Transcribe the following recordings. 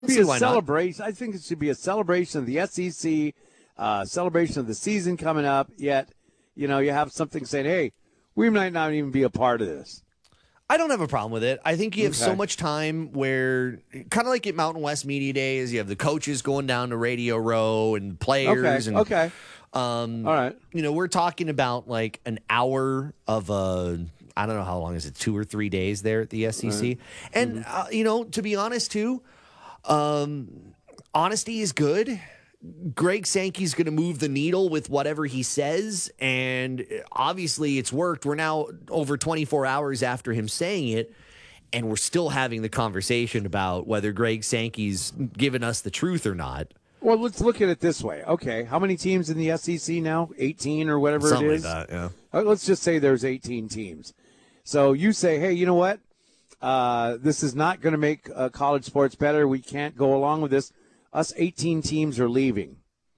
be a celebration. I think it should be a celebration of the SEC, celebration of the season coming up. Yet, you have something saying, "Hey, we might not even be a part of this." I don't have a problem with it. I think you have so much time where, kind of like at Mountain West Media Days, you have the coaches going down to Radio Row and players. Okay. All right. We're talking about like an hour of I don't know how long is it, 2 or 3 days there at the SEC. Right. And, to be honest, too, honesty is good. Greg Sankey's going to move the needle with whatever he says, and obviously it's worked. We're now over 24 hours after him saying it, and we're still having the conversation about whether Greg Sankey's given us the truth or not. Well, let's look at it this way. Okay, how many teams in the SEC now? 18 or whatever Something it is? Like that, yeah. Let's just say there's 18 teams. So you say, hey, you know what? This is not going to make college sports better. We can't go along with this. Us 18 teams are leaving.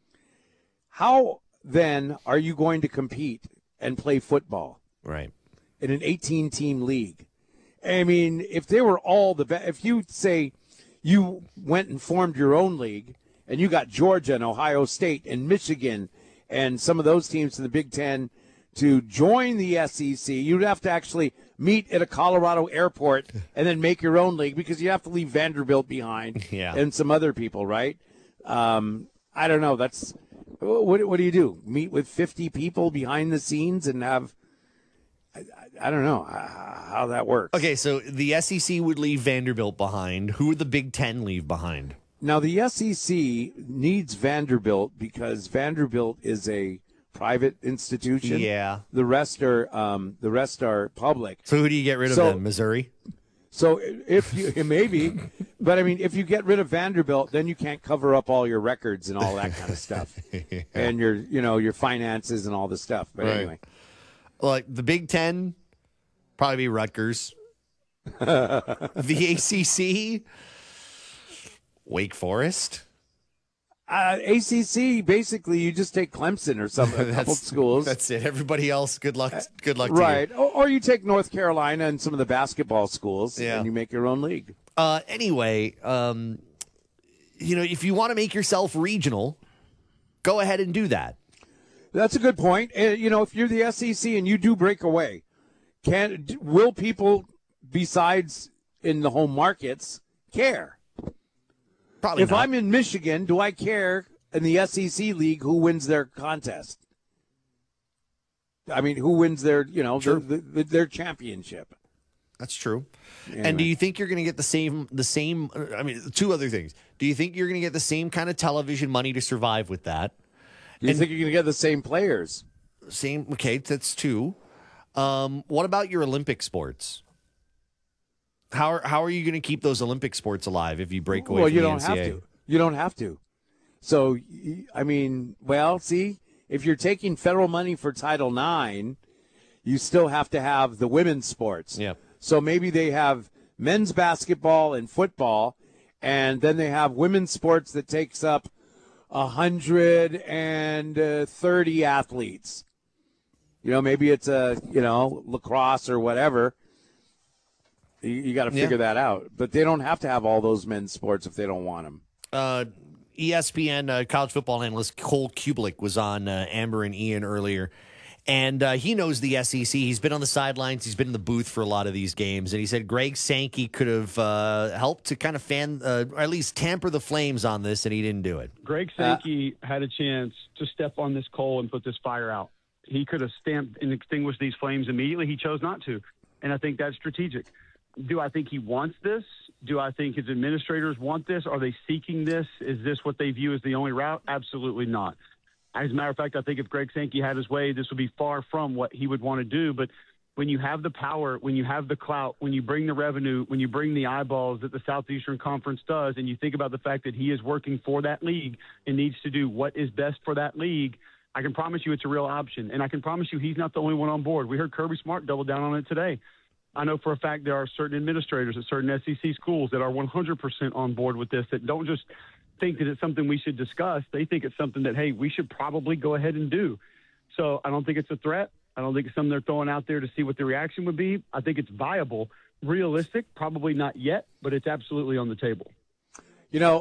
How then are you going to compete and play football? Right. In an 18-team league? I mean, if they were all the best, if you say you went and formed your own league and you got Georgia and Ohio State and Michigan and some of those teams in the Big Ten to join the SEC, you'd have to actually meet at a Colorado airport and then make your own league because you have to leave Vanderbilt behind and some other people, right? I don't know. That's what do you do? Meet with 50 people behind the scenes and have I don't know how that works. Okay, so the SEC would leave Vanderbilt behind. Who would the Big Ten leave behind? Now, the SEC needs Vanderbilt because Vanderbilt is a private institution. Yeah. The rest are public. So who do you get rid of then? Missouri? So if you maybe, but I mean, if you get rid of Vanderbilt, then you can't cover up all your records and all that kind of stuff, and your finances and all this stuff. But anyway, like the Big Ten, probably be Rutgers. The ACC, Wake Forest. ACC, basically, you just take Clemson or some a couple schools. That's it. Everybody else, good luck. Good luck. Right, to you. Or you take North Carolina and some of the basketball schools, and you make your own league. Anyway, if you want to make yourself regional, go ahead and do that. That's a good point. If you're the SEC and you do break away, will people besides in the home markets care? Probably if not. I'm in Michigan, do I care in the SEC league who wins their contest? I mean, who wins their, their championship? That's true. Anyway. And do you think you're going to get the same? I mean, two other things. Do you think you're going to get the same kind of television money to survive with that? Do you think you're going to get the same players? Same. Okay, that's two. What about your Olympic sports? How are you going to keep those Olympic sports alive if you break away from the NCAA? Well, you don't have to. You don't have to. So, I mean, see, if you're taking federal money for Title IX, you still have to have the women's sports. Yeah. So maybe they have men's basketball and football, and then they have women's sports that takes up 130 athletes. Maybe it's lacrosse or whatever. You got to figure that out. But they don't have to have all those men's sports if they don't want them. ESPN college football analyst Cole Kubelik was on Amber and Ian earlier, and he knows the SEC. He's been on the sidelines. He's been in the booth for a lot of these games, and he said Greg Sankey could have helped to kind of fan, or at least tamper the flames on this, and he didn't do it. Greg Sankey had a chance to step on this coal and put this fire out. He could have stamped and extinguished these flames immediately. He chose not to, and I think that's strategic. Do I think he wants this? Do I think his administrators want this? Are they seeking this? Is this what they view as the only route? Absolutely not. As a matter of fact, I think if Greg Sankey had his way, this would be far from what he would want to do. But when you have the power, when you have the clout, when you bring the revenue, when you bring the eyeballs that the Southeastern Conference does, and you think about the fact that he is working for that league and needs to do what is best for that league, I can promise you it's a real option. And I can promise you he's not the only one on board. We heard Kirby Smart double down on it today. I know for a fact there are certain administrators at certain SEC schools that are 100% on board with this, that don't just think that it's something we should discuss. They think it's something that, hey, we should probably go ahead and do. So I don't think it's a threat. I don't think it's something they're throwing out there to see what the reaction would be. I think it's viable. Realistic, probably not yet, but it's absolutely on the table. You know,